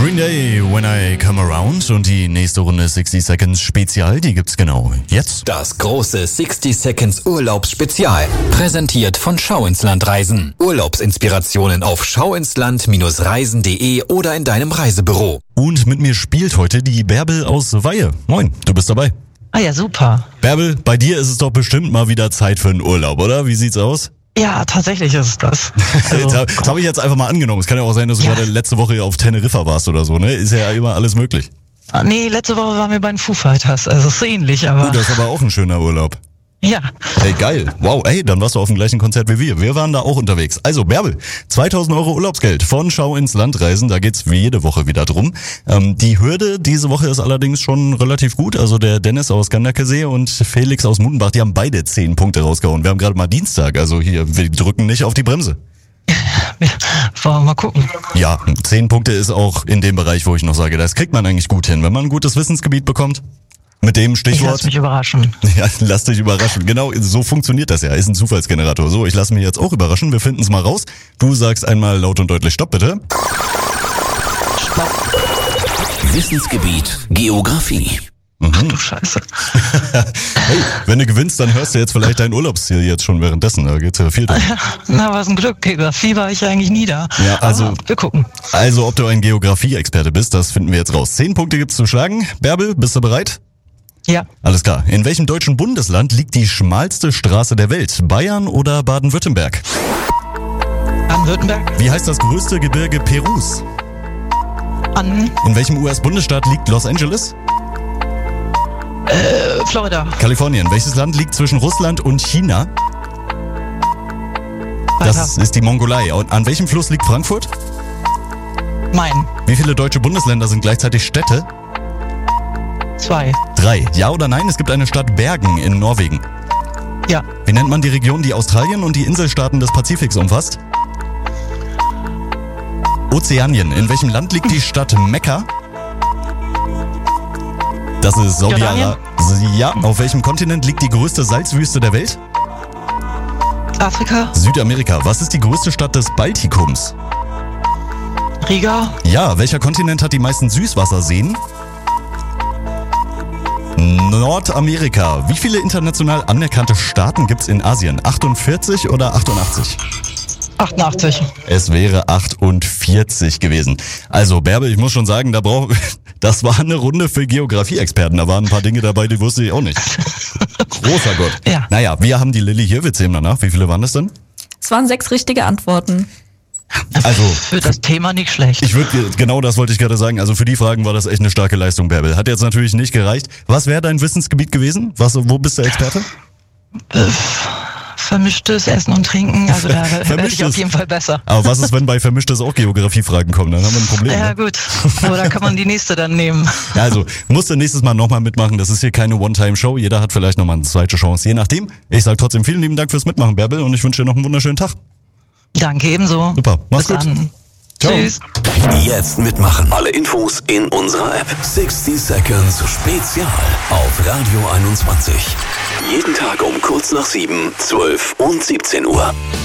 Green Day, When I Come Around und die nächste Runde 60 Seconds Spezial, die gibt's genau jetzt. Das große 60 Seconds Urlaubsspezial, präsentiert von Schau ins Land Reisen. Urlaubsinspirationen auf schauinsland-reisen.de oder in deinem Reisebüro. Und mit mir spielt heute die Bärbel aus Weihe. Moin, du bist dabei. Ah ja, super. Bärbel, bei dir ist es doch bestimmt mal wieder Zeit für einen Urlaub, oder? Wie sieht's aus? Ja, tatsächlich ist es das. Also, das habe ich jetzt einfach mal angenommen. Es kann ja auch sein, dass du gerade letzte Woche auf Teneriffa warst oder so, ne? Ist ja immer alles möglich. Nee, letzte Woche waren wir bei den Foo Fighters, also ist ähnlich, aber... Das ist aber auch ein schöner Urlaub. Ja. Hey, geil. Wow, ey, dann warst du auf dem gleichen Konzert wie wir. Wir waren da auch unterwegs. Also, Bärbel, 2.000 € Urlaubsgeld von Schau ins Land Reisen. Da geht's wie jede Woche wieder drum. Die Hürde diese Woche ist allerdings schon relativ gut. Also der Dennis aus Ganderkesee und Felix aus Mutenbach, die haben beide 10 Punkte rausgehauen. Wir haben gerade mal Dienstag, also hier, wir drücken nicht auf die Bremse. Wollen wir mal gucken. Ja, 10 Punkte ist auch in dem Bereich, wo ich noch sage, das kriegt man eigentlich gut hin, wenn man ein gutes Wissensgebiet bekommt. Mit dem Stichwort. Ich lass mich überraschen. Ja, lass dich überraschen. Genau, so funktioniert das ja. Ist ein Zufallsgenerator. So, ich lasse mich jetzt auch überraschen. Wir finden es mal raus. Du sagst einmal laut und deutlich Stopp, bitte. Stopp. Wissensgebiet Geografie. Ach du Scheiße. Hey, wenn du gewinnst, dann hörst du jetzt vielleicht dein Urlaubsziel jetzt schon währenddessen. Da geht's ja viel drum. Na, was ein Glück. Geografie war ich ja eigentlich nie da. Ja, also. Aber wir gucken. Also, ob du ein Geografie-Experte bist, das finden wir jetzt raus. 10 Punkte gibt's zu schlagen. Bärbel, bist du bereit? Ja. Alles klar. In welchem deutschen Bundesland liegt die schmalste Straße der Welt? Bayern oder Baden-Württemberg? Baden-Württemberg. Wie heißt das größte Gebirge Perus? In welchem US-Bundesstaat liegt Los Angeles? Florida. Kalifornien. Welches Land liegt zwischen Russland und China? Das ist die Mongolei. Und an welchem Fluss liegt Frankfurt? Main. Wie viele deutsche Bundesländer sind gleichzeitig Städte? 2. 3. Ja oder nein? Es gibt eine Stadt Bergen in Norwegen. Ja. Wie nennt man die Region, die Australien und die Inselstaaten des Pazifiks umfasst? Ozeanien. In welchem Land liegt die Stadt Mekka? Das ist Saudi-Arabien. Ja. Auf welchem Kontinent liegt die größte Salzwüste der Welt? Afrika. Südamerika. Was ist die größte Stadt des Baltikums? Riga. Ja. Welcher Kontinent hat die meisten Süßwasserseen? Nordamerika. Wie viele international anerkannte Staaten gibt's in Asien? 48 oder 88? 88. Es wäre 48 gewesen. Also Bärbel, ich muss schon sagen, das war eine Runde für Geografie-Experten. Da waren ein paar Dinge dabei, die wusste ich auch nicht. Großer Gott. Ja. Naja, wir haben die Lilly hier, wir zählen danach. Wie viele waren das denn? Es waren 6 richtige Antworten. Also für das Thema nicht schlecht. Genau das wollte ich gerade sagen. Also für die Fragen war das echt eine starke Leistung, Bärbel. Hat jetzt natürlich nicht gereicht. Was wäre dein Wissensgebiet gewesen? Wo bist du Experte? Vermischtes Essen und Trinken, also da werde ich auf jeden Fall besser. Aber was ist, wenn bei Vermischtes auch Geografiefragen kommen? Dann haben wir ein Problem. Ja, ne? gut. Aber da kann man die nächste dann nehmen. Ja, also musst du nächstes Mal nochmal mitmachen. Das ist hier keine One-Time-Show. Jeder hat vielleicht nochmal eine zweite Chance. Je nachdem. Ich sage trotzdem vielen lieben Dank fürs Mitmachen, Bärbel. Und ich wünsche dir noch einen wunderschönen Tag. Danke ebenso. Super. Mach's Bis gut. Dann. Ciao. Tschüss. Jetzt mitmachen. Alle Infos in unserer App. 60 Seconds Spezial auf Radio 21. Jeden Tag um kurz nach 7, 12 und 17 Uhr.